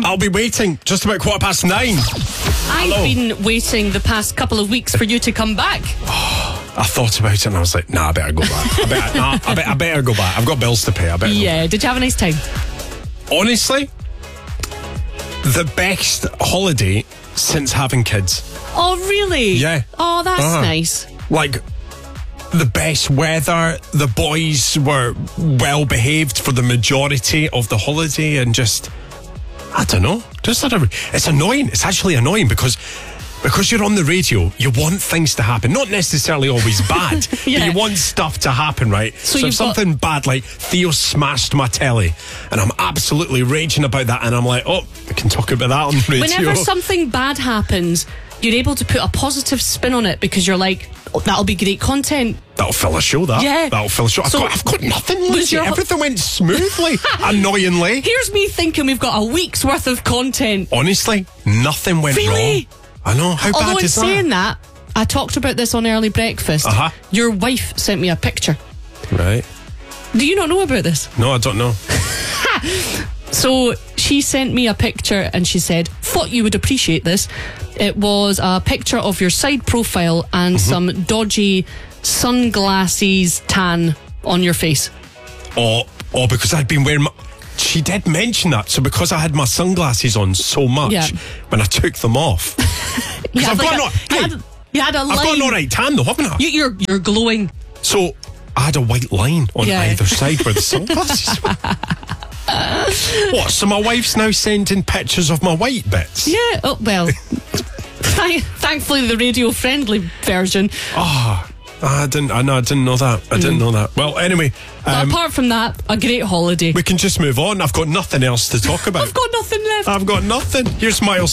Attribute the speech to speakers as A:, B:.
A: I'll be waiting just about 9:15.
B: I've been waiting the past couple of weeks for you to come back.
A: I thought about it and I was like, nah, I better go back. I better go back. I've got bills to pay. I better go.
B: Yeah, did you have a nice time?
A: Honestly, the best holiday since having kids.
B: Oh, really?
A: Yeah.
B: Oh, that's nice.
A: Like, the best weather, the boys were well behaved for the majority of the holiday, and just, I don't know, it's annoying. It's actually annoying because you're on the radio, you want things to happen. Not necessarily always bad, but you want stuff to happen, right? So if something bad, like Theo smashed my telly, and I'm absolutely raging about that, and I'm like, oh, we can talk about that on the radio.
B: Whenever something bad happens, you're able to put a positive spin on it because you're like, oh, that'll be great content.
A: That'll fill a show, that.
B: Yeah.
A: That'll fill a show. I've got nothing, Lucy. Everything went smoothly, annoyingly.
B: Here's me thinking we've got a week's worth of content.
A: Honestly, nothing went
B: Really?
A: wrong. I know. How
B: Although
A: bad
B: in
A: is that?
B: saying that, I talked about this on Early Breakfast. Your wife sent me a picture.
A: Right.
B: Do you not know about this?
A: No, I don't know.
B: So she sent me a picture and she said, thought you would appreciate this. It was a picture of your side profile and some dodgy sunglasses tan on your face.
A: Oh, because I'd been wearing She did mention that. So because I had my sunglasses on so much, when I took them off.
B: You had, you had a line.
A: I've got an alright tan though, haven't I?
B: You're glowing.
A: So I had a white line on either side where the sunglasses were. What, so my wife's now sending pictures of my white bits?
B: Yeah, oh well. Thankfully the radio friendly version.
A: I didn't know that. I didn't know that. Well, anyway.
B: Apart from that, a great holiday.
A: We can just move on. I've got nothing else to talk about.
B: I've got nothing left.
A: I've got nothing. Here's Miles